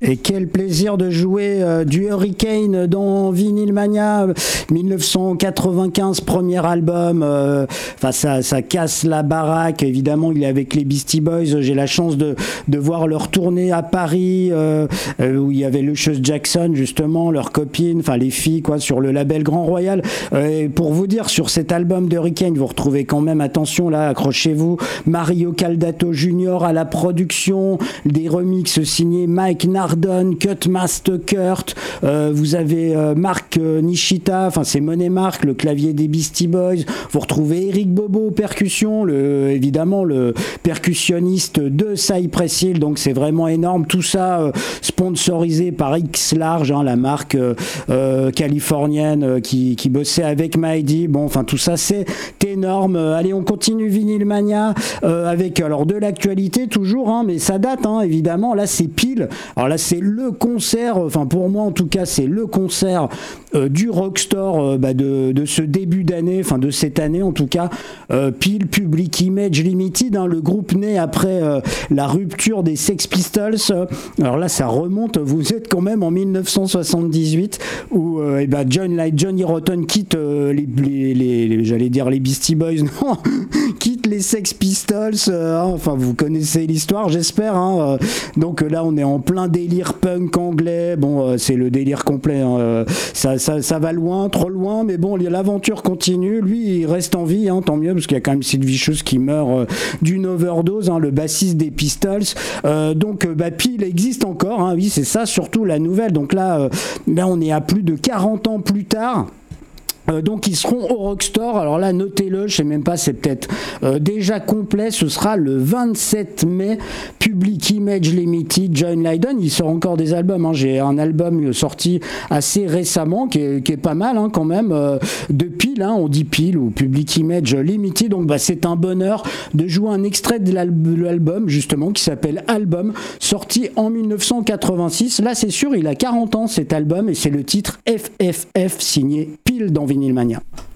Et quel plaisir de jouer du Hurricane dans Vinyl Mania 1995, premier album. Ça casse la baraque. Évidemment, il est avec les Beastie Boys. J'ai la chance de voir leur tournée à Paris, où il y avait Luscious Jackson, justement, leurs copines, enfin les filles, quoi, sur le label Grand Royal. Et pour vous dire, sur cet album de Hurricane, vous retrouvez quand même, attention là, accrochez-vous, Mario Caldato Jr. à la production, des remixes signés Mike Nardone, Cutmaster Kurt, vous avez Marc Nishita, enfin c'est Monet Marc, le clavier des Beastie Boys, vous retrouvez Eric Bobo aux percussions, évidemment le percussionniste de Cypress Hill, donc c'est vraiment énorme, tout ça sponsorisé par X-Large, la marque californienne qui bossait avec Mighty, bon enfin tout ça c'est énorme. Allez, on continue Vinyl Mania avec alors de l'actualité toujours, mais ça date évidemment, là c'est Peel, alors là c'est le concert, enfin pour moi en tout cas c'est le concert du Rockstore de ce début d'année, enfin de cette année en tout cas, Peel Public Image Limited, le groupe né après la rupture des Sex Pistols. Alors là ça remonte, vous êtes quand même en 1978 où Johnny Rotten quitte j'allais dire les Beastie Boys, non, quitte les Sex Pistols, enfin vous connaissez l'histoire j'espère, donc là on est en plein délire punk anglais, bon c'est le délire complet, ça va loin, trop loin, mais bon l'aventure continue, lui il reste en vie, tant mieux, parce qu'il y a quand même Sid Vicious qui meurt d'une overdose, le bassiste des Pistols, donc Peel existe encore, oui c'est ça surtout la nouvelle, donc là on est à plus de 40 ans plus tard. Donc ils seront au Rockstore, alors là notez-le, je sais même pas, c'est peut-être déjà complet, ce sera le 27 mai, Public Image Limited, John Lydon, il sort encore des albums, j'ai un album sorti assez récemment qui est pas mal quand même, de Peel, on dit Peel ou Public Image Limited, donc c'est un bonheur de jouer un extrait de l'album justement qui s'appelle Album, sorti en 1986, là c'est sûr il a 40 ans cet album et c'est le titre FFF signé Peel dans Vinyl Mania.